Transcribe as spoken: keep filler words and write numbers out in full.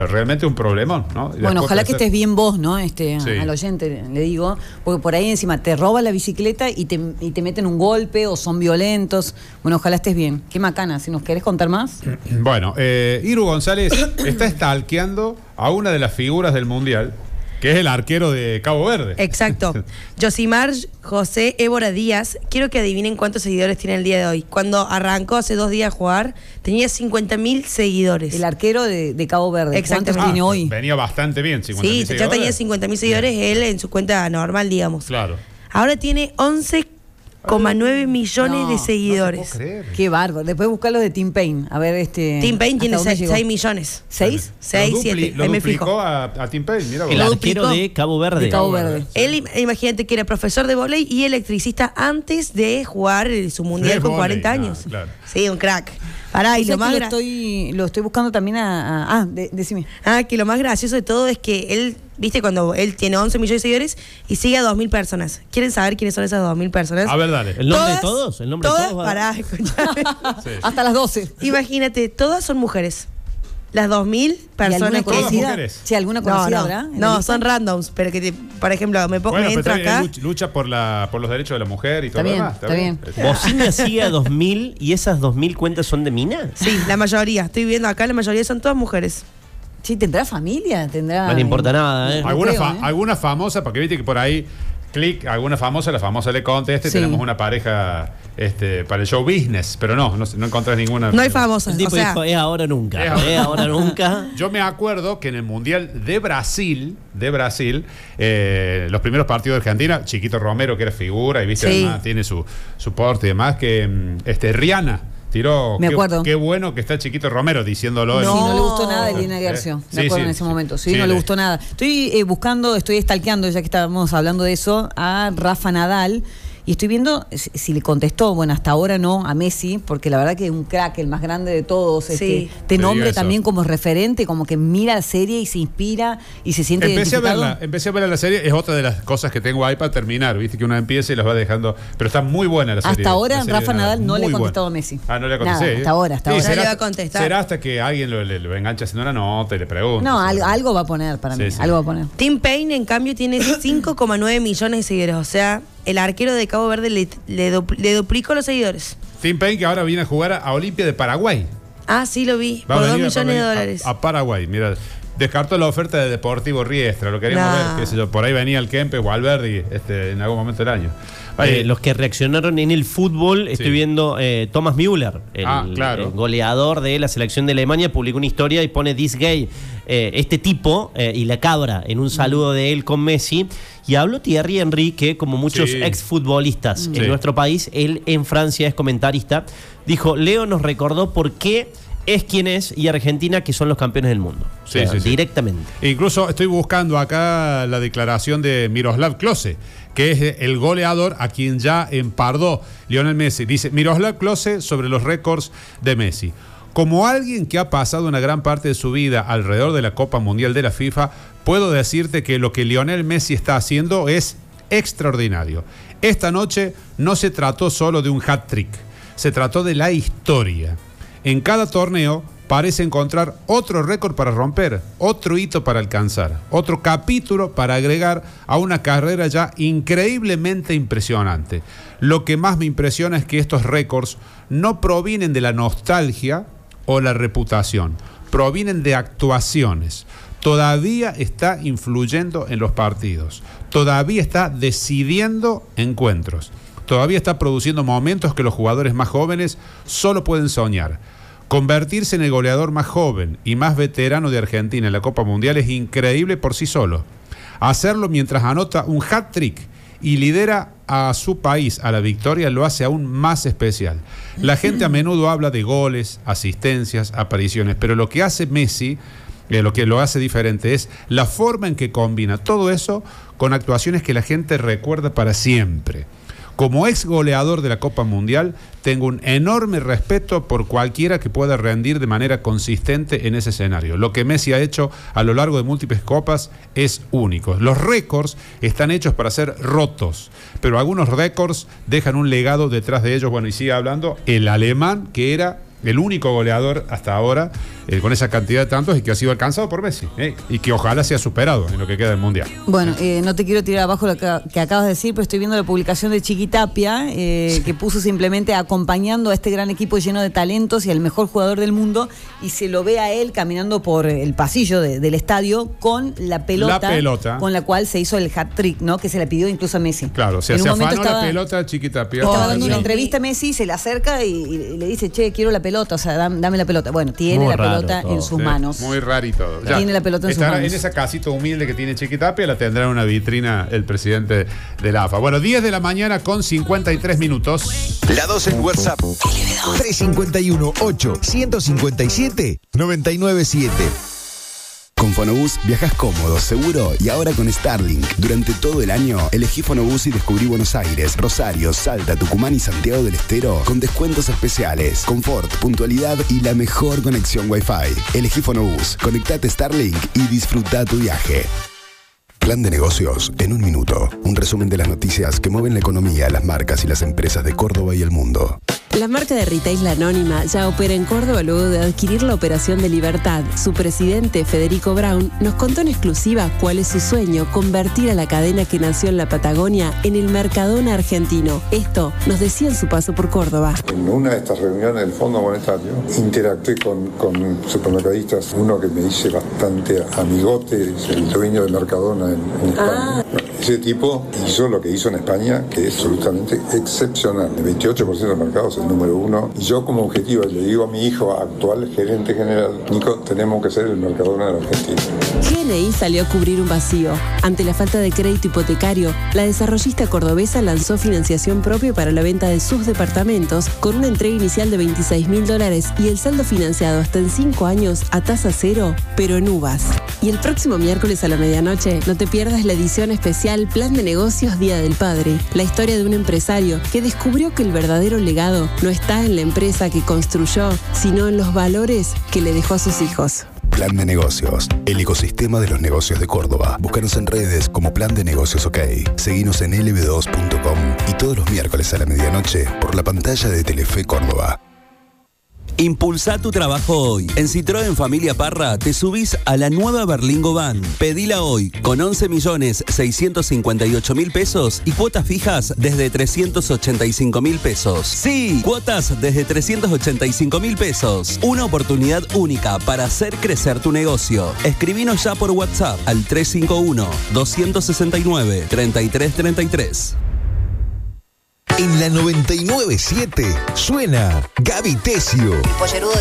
realmente un problemón, ¿no? Y bueno, después ojalá que pensar... estés bien vos, ¿no? Este, Sí. Al oyente le digo, porque por ahí encima te roba la bicicleta y te, y te meten un golpe o son violentos. Bueno, ojalá estés bien. Qué macana, si nos querés contar más. Bueno, eh, Iru González está stalkeando a una de las figuras del Mundial, que es el arquero de Cabo Verde. Exacto. Josimar José Évora Díaz, quiero que adivinen cuántos seguidores tiene el día de hoy. Cuando arrancó hace dos días a jugar, tenía cincuenta mil seguidores. El arquero de, de Cabo Verde. Exactamente. ¿Cuántos tiene Ah, hoy? Venía bastante bien, cincuenta mil Sí, ya seguidores. tenía cincuenta mil seguidores él en su cuenta normal, digamos. Claro. Ahora tiene once coma nueve millones No, de no te seguidores. puedo creer. Qué bárbaro. Después buscar los de Tim Payne. A ver, este. Tim Payne ¿hasta tiene dónde llegó? seis millones. ¿Seis? seis, Lo dupli- siete. Lo Ahí me duplicó fijo. a, a Tim Payne, mira vos. El Lo arquero duplicó. de Cabo Verde. De Cabo Verde. Él, imagínate que era profesor de vóley y electricista antes de jugar su mundial De con vóley, cuarenta ah, años. claro. Sí, un crack. Pará, y O sea lo más que lo gra- estoy, lo estoy buscando también a. a- ah, de- decime. Ah, que lo más gracioso de todo es que él, viste, cuando él tiene once millones de seguidores y sigue a dos mil personas. ¿Quieren saber quiénes son esas dos mil personas? A ver, dale. ¿El nombre Todas- de todos? ¿El nombre todas, de todos? pará, escuchame. Sí. Hasta las doce. Imagínate, todas son mujeres. Las dos mil ¿Y personas alguna que... Todas conocida? mujeres. Sí, ¿alguna No, conocida no, habrá? en la no, lista? son randoms, pero que, te- por ejemplo, me, pongo, Bueno, me pero entro está bien, acá... él luch- lucha por, la, por los derechos de la mujer y todo Está lo bien, demás. está bien. Bocina sigue a dos mil y esas dos mil cuentas son de Mina. Sí, la mayoría. Estoy viendo acá, la mayoría son todas mujeres. Sí, ¿tendrá familia? ¿Tendrá...? No le importa nada, ¿eh? No Alguna, creo, fa- ¿eh? alguna famosa, porque viste que por ahí, clic, alguna famosa, la famosa le contesta y Sí. tenemos una pareja este, para el show business, pero no, no, no encontrás ninguna. No hay famosas, El tipo o sea... dijo, es ahora o nunca. Es ahora. Es ahora o nunca. Yo me acuerdo que en el Mundial de Brasil, de Brasil, eh, los primeros partidos de Argentina, Chiquito Romero, que era figura, y viste, Sí. además tiene su, su porte y demás, que mm, este, Rihanna tiró. Me qué, acuerdo. Qué bueno que está Chiquito Romero diciéndolo. Sí, en- no le gustó nada de Lina García. Eh, Me sí, acuerdo sí, en ese sí. momento. Sí, Sí, no le le- gustó nada. Estoy eh, buscando, estoy stalkeando, ya que estábamos hablando de eso, a Rafa Nadal. Y estoy viendo si, si le contestó, bueno, hasta ahora no, a Messi, porque la verdad que es un crack, el más grande de todos. Sí. Este, te Sí, nombre eso. también como referente, como que mira la serie y se inspira y se siente Empecé a identificado. verla, empecé a ver la serie, es otra de las cosas que tengo ahí para terminar, viste que uno empieza y las va dejando, pero está muy buena la serie. Hasta ahora la serie Rafa de Nadal no le ha muy contestado buena. a Messi. Ah, no le ha Nada, contestado. hasta ahora, hasta ahora. No le será, va a contestar. será hasta que alguien lo, le- lo enganche haciendo una nota y le pregunte. No, Sí. algo, algo va a poner para Sí, mí, sí. algo va a poner. Tim Payne, en cambio, tiene cinco coma nueve millones de seguidores. O sea, el arquero de Cabo Verde le, le, dupl- le duplicó los seguidores. Tim Payne, que ahora viene a jugar a Olimpia de Paraguay. Ah, sí, lo vi. Va a Por dos venir a- millones va a de venir a- dólares. A, Paraguay, mira. Descartó la oferta de Deportivo Riestra, lo queríamos Nah. ver, qué sé yo, por ahí venía el Kempe o Alberdi este, en algún momento del año. Eh, los que reaccionaron en el fútbol, estoy Sí. viendo eh, Thomas Müller, el, Ah, claro. el goleador de la selección de Alemania, publicó una historia y pone this gay, eh, este tipo eh, y la cabra, en un saludo de él con Messi. Y habló Thierry Henry, que como muchos Sí. exfutbolistas Sí. en nuestro país, él en Francia es comentarista, dijo, Leo nos recordó por qué es quien es y Argentina que son los campeones del mundo. O Sí, sea, sí, sí. directamente. Incluso estoy buscando acá la declaración de Miroslav Klose, que es el goleador a quien ya empardó Lionel Messi. Dice Miroslav Klose sobre los récords de Messi. Como alguien que ha pasado una gran parte de su vida alrededor de la Copa Mundial de la FIFA, puedo decirte que lo que Lionel Messi está haciendo es extraordinario. Esta noche no se trató solo de un hat-trick, se trató de la historia. En cada torneo parece encontrar otro récord para romper, otro hito para alcanzar, otro capítulo para agregar a una carrera ya increíblemente impresionante. Lo que más me impresiona es que estos récords no provienen de la nostalgia o la reputación, provienen de actuaciones. Todavía está influyendo en los partidos, todavía está decidiendo encuentros, todavía está produciendo momentos que los jugadores más jóvenes solo pueden soñar. Convertirse en el goleador más joven y más veterano de Argentina en la Copa Mundial es increíble por sí solo. Hacerlo mientras anota un hat-trick y lidera a su país a la victoria lo hace aún más especial. La gente a menudo habla de goles, asistencias, apariciones, pero lo que hace Messi, eh, lo que lo hace diferente es la forma en que combina todo eso con actuaciones que la gente recuerda para siempre. Como ex goleador de la Copa Mundial, tengo un enorme respeto por cualquiera que pueda rendir de manera consistente en ese escenario. Lo que Messi ha hecho a lo largo de múltiples copas es único. Los récords están hechos para ser rotos, pero algunos récords dejan un legado detrás de ellos. Bueno, y sigue hablando el alemán, que era el único goleador hasta ahora eh, con esa cantidad de tantos y que ha sido alcanzado por Messi. Eh, y que ojalá sea superado en lo que queda del Mundial. Bueno, eh, no te quiero tirar abajo lo que, que acabas de decir, pero estoy viendo la publicación de Chiquitapia, eh, sí. que puso simplemente acompañando a este gran equipo lleno de talentos y al mejor jugador del mundo, y se lo ve a él caminando por el pasillo de, del estadio con la pelota, la pelota con la cual se hizo el hat-trick, ¿no? Que se le pidió incluso a Messi. Claro, o sea, en se un momento afanó estaba, la pelota Chiquitapia. Estaba Oh, dando sí. una entrevista a Messi, se le acerca y, y le dice, che, quiero la pelota, o sea, dame, dame la pelota. Bueno, tiene Muy la raro pelota todo. en sus Sí, manos. muy raro y todo. Ya, tiene la pelota en sus estará manos. en esa casita humilde que tiene Chiquitapia, la tendrá en una vitrina el presidente de la A F A. Bueno, diez de la mañana con cincuenta y tres minutos. La dos en WhatsApp. tres cinco uno, ocho, uno cinco siete, nueve nueve siete. Con Fonobús viajas cómodo, seguro y ahora con Starlink. Durante todo el año, elegí Fonobús y descubrí Buenos Aires, Rosario, Salta, Tucumán y Santiago del Estero con descuentos especiales, confort, puntualidad y la mejor conexión Wi-Fi. Elegí Fonobús, conectate Starlink y disfruta tu viaje. Plan de negocios en un minuto. Un resumen de las noticias que mueven la economía, las marcas y las empresas de Córdoba y el mundo. La marca de retail La Anónima ya opera en Córdoba luego de adquirir la operación de Libertad. Su presidente, Federico Brown, nos contó en exclusiva cuál es su sueño: convertir a la cadena que nació en la Patagonia en el Mercadona argentino. Esto nos decía en su paso por Córdoba. En una de estas reuniones del Fondo Monetario interactué con, con supermercadistas, uno que me dice bastante amigote, es el dueño de Mercadona en, en España. Ah. Ese tipo hizo lo que hizo en España, que es absolutamente excepcional. El veintiocho por ciento del mercado es el número uno. Y yo como objetivo le digo a mi hijo, actual gerente general, Nico, tenemos que ser el Mercadona de la Argentina. G N I salió a cubrir un vacío. Ante la falta de crédito hipotecario, la desarrollista cordobesa lanzó financiación propia para la venta de sus departamentos con una entrega inicial de veintiséis mil dólares y el saldo financiado hasta en cinco años a tasa cero, pero en uvas. Y el próximo miércoles a la medianoche no te pierdas la edición especial Plan de Negocios Día del Padre, la historia de un empresario que descubrió que el verdadero legado no está en la empresa que construyó, sino en los valores que le dejó a sus hijos. Plan de Negocios, el ecosistema de los negocios de Córdoba. Búscanos en redes como Plan de Negocios OK. Seguinos en L B dos punto com y todos los miércoles a la medianoche por la pantalla de Telefe Córdoba. Impulsa tu trabajo hoy. En Citroën Familia Parra te subís a la nueva Berlingo Van. Pedila hoy con once millones seiscientos cincuenta y ocho mil pesos y cuotas fijas desde trescientos ochenta y cinco mil pesos. Sí, cuotas desde trescientos ochenta y cinco mil pesos. Una oportunidad única para hacer crecer tu negocio. Escribinos ya por WhatsApp al tres cinco uno, dos seis nueve, tres tres tres tres. En la noventa y nueve punto siete suena Gaby Tesio.